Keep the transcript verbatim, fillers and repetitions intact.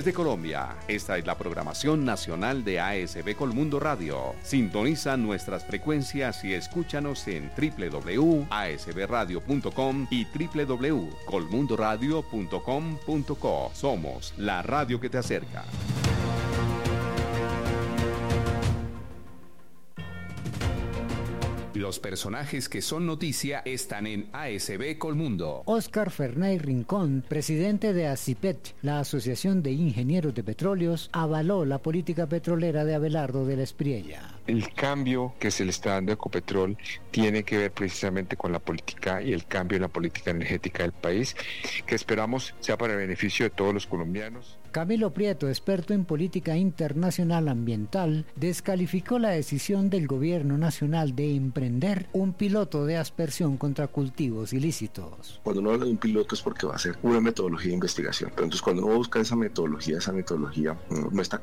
Desde Colombia, esta es la programación nacional de A S B Colmundo Radio. Sintoniza nuestras frecuencias y escúchanos en doble u doble u doble u punto a s b radio punto com y doble u doble u doble u punto colmundo radio punto com punto co. Somos la radio que te acerca. Los personajes que son noticia están en A S B Colmundo. Óscar Fernay Rincón, presidente de ASIPET, la Asociación de Ingenieros de Petróleos, avaló la política petrolera de Abelardo de la Espriella. El cambio que se le está dando a Ecopetrol tiene que ver precisamente con la política y el cambio en la política energética del país, que esperamos sea para el beneficio de todos los colombianos. Camilo Prieto, experto en política internacional ambiental, descalificó la decisión del gobierno nacional de emprender un piloto de aspersión contra cultivos ilícitos. Cuando uno habla de un piloto es porque va a ser una metodología de investigación, pero entonces cuando uno busca esa metodología, esa metodología no está